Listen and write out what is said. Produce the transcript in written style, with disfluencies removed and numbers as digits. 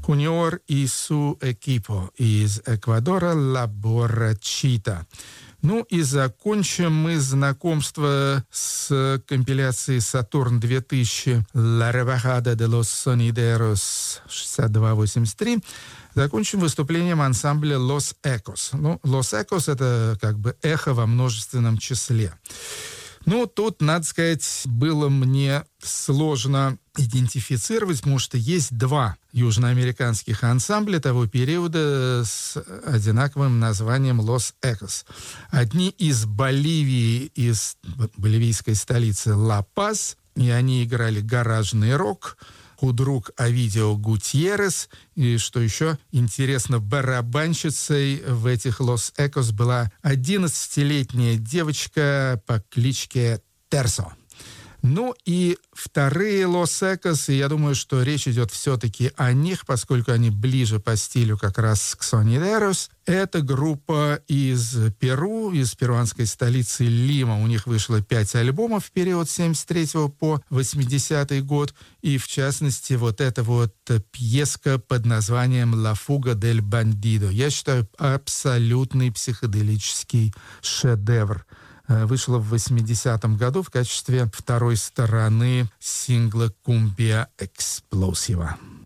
Junior y su equipo из Эквадора «La Borrachita». Ну и закончим мы знакомство с компиляцией «Сатурн-2000» «La Rebajada de los Sonideros» 62-83. Закончим выступлением ансамбля «Los Ecos». Ну, «Los Ecos» — это как бы эхо во множественном числе. Ну, тут, надо сказать, было мне сложно идентифицировать, потому что есть два южноамериканских ансамбля того периода с одинаковым названием «Los Ecos». Одни из Боливии, из боливийской столицы Ла-Паз, и они играли гаражный рок. Худрук Овидио Гутьеррес. И, что еще интересно, барабанщицей в этих «Los Ecos» была 11-летняя девочка по кличке Терсо. Ну и вторые «Los Ecos», и я думаю, что речь идет все-таки о них, поскольку они ближе по стилю как раз к Sonidеros. Это группа из Перу, из перуанской столицы Лима. У них вышло 5 альбомов в период с 73 по 80 год. И, в частности, вот эта вот пьеска под названием «La Fuga del Bandido». Я считаю, абсолютный психоделический шедевр. Вышла в 80-м году в качестве второй стороны сингла «Cumbia Explosiva».